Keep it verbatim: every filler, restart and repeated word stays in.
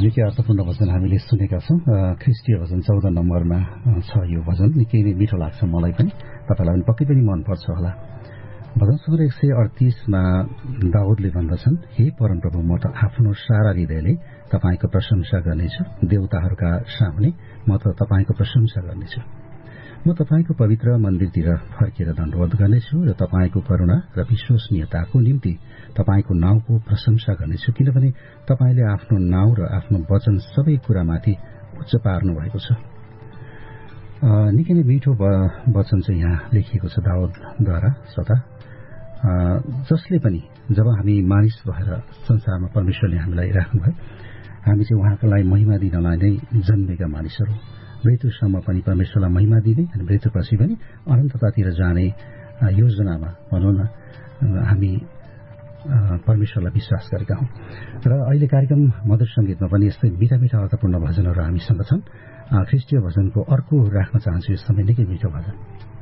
निकै अर्थपूर्ण भजन हामीले सुनेका छौँ। ख्रिस्टीय भजन चौध नम्बरमा छ यो भजन। निकै नै मिठो लाग्छ मलाई पनि, तपाईँलाई पनि पक्कै पनि मनपर्छ होला। भजन सङ्ग्रह एक सय अडतिसमा दाउदले भन्दछन्, हे परमप्रभु, म त आफ्नो सारा हृदयले तपाईँको प्रशंसा गर्नेछु। देवताहरूका सामुने म त तपाईँको प्रशंसा गर्नेछु। म तपाईँको पवित्र मन्दिरतिर फर्केर दण्डवत गर्नेछु र तपाईँको करुणा र विश्वसनीयताको निम्ति तपाईँको नाउँको प्रशंसा गर्नेछु, किनभने तपाईँले आफ्नो नाउँ र आफ्नो वचन सबै कुरामाथि उच्च पार्नु भएको छ। निकै नै मिठो वचन चाहिँ यहाँ लेखिएको छ दाउदद्वारा। श्रोता, जसले पनि जब हामी मानिस भएर संसारमा परमेश्वरले हामीलाई राख्नुभयो, हामी चाहिँ उहाँलाई महिमा दिनलाई नै जन्मेका मानिसहरू। मृत्युसम्म पनि परमेश्वरलाई महिमा दिने अनि मृत्युपछि पनि अनन्ततातिर जाने योजनामा भनौँ न हामी परमेश्वरलाई विश्वास गरेका हौँ। र अहिले कार्यक्रम मधुर सङ्गीतमा पनि यस्तै मिठा मिठा अर्थपूर्ण भजनहरू हामीसँग छन्। ख्रिस्टीय भजनको अर्को राख्न चाहन्छु, यो समय निकै मिठो भजन।